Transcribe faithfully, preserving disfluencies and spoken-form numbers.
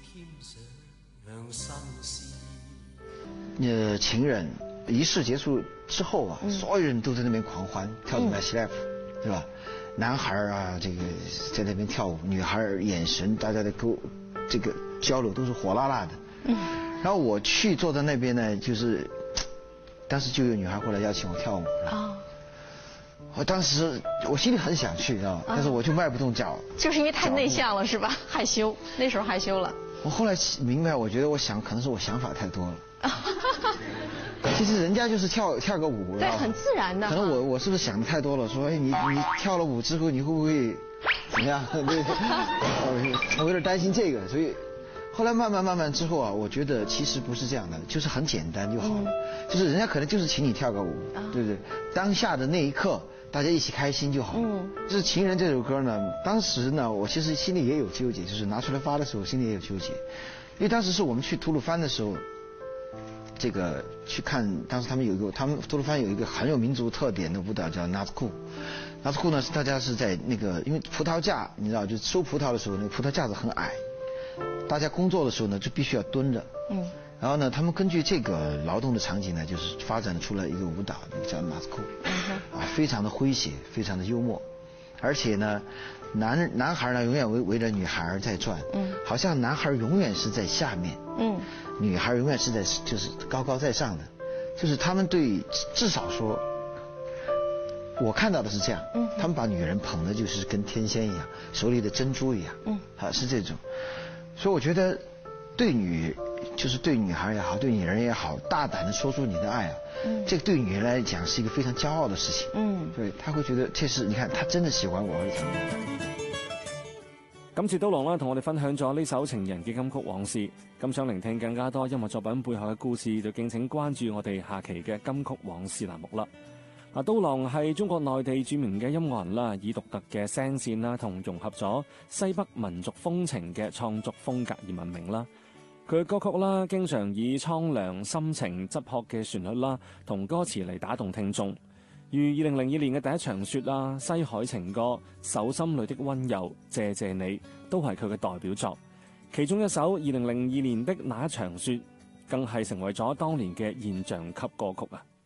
呃，情人仪式结束之后啊，嗯、所有人都在那边狂欢，跳舞来 slap，是吧？男孩啊，这个在那边跳舞，女孩眼神，大家的沟，这个交流都是火辣辣的。嗯。然后我去坐在那边呢，就是，当时就有女孩过来邀请我跳舞。啊。哦、我当时我心里很想去，知道吗？啊、但是我就迈不动脚。 就是因为太内向了，是吧？害羞，那时候害羞了。 我后来明白，我觉得我想，可能是我想法太多了。其实人家就是跳跳个舞， 对，很自然的。 可能我我是不是想的太多了？说，哎，你你跳了舞之后，你会不会怎么样？对，我有点担心这个，所以后来慢慢慢慢之后啊，我觉得其实不是这样的，就是很简单就好了。嗯、就是人家可能就是请你跳个舞，啊、对不对？当下的那一刻，大家一起开心就好了。嗯。就是《情人》这首歌呢，当时呢，我其实心里也有纠结，就是拿出来发的时候，心里也有纠结，因为当时是我们去吐鲁番的时候。这个去看，当时他们有一个，他们吐鲁番有一个很有民族特点的舞蹈叫纳兹库。纳兹库呢是大家是在那个，因为葡萄架，你知道，就收葡萄的时候，那个葡萄架子很矮，大家工作的时候呢就必须要蹲着。嗯。然后呢，他们根据这个劳动的场景呢，就是发展出了一个舞蹈，叫纳兹库，啊，非常的诙谐，非常的幽默，而且呢，男男孩呢永远围围着女孩在转，嗯，好像男孩永远是在下面，嗯。女孩永远是在就是高高在上的，就是他们对至少说，我看到的是这样，嗯，他们把女人捧的就是跟天仙一样，手里的珍珠一样，嗯，啊是这种，所以我觉得对女就是对女孩也好，对女人也好，大胆的说出你的爱啊，嗯，这个对女人来講是一個非常驕傲的事情，嗯，對，她會覺得這是你看她真的喜歡我或者怎麼樣。 今次刀郎啦，同我哋分享咗呢首情人嘅金曲往事。咁想聆聽更加多音樂作品背後嘅故事，就敬請關注我哋下期嘅金曲往事欄目啦。嗱，刀郎係中國內地著名嘅音樂人啦，以獨特嘅聲線啦，同融合咗西北民族風情嘅創作風格而聞名啦。佢嘅歌曲啦，經常以蒼涼、深情、質樸嘅旋律啦，同歌詞嚟打動聽眾。如二零零二年嘅第一場雪啊、西海情歌、手心裏的溫柔、謝謝你，都係佢嘅代表作。其中一首二零零二年的那一場雪，更係成為咗當年嘅現象級歌曲啊！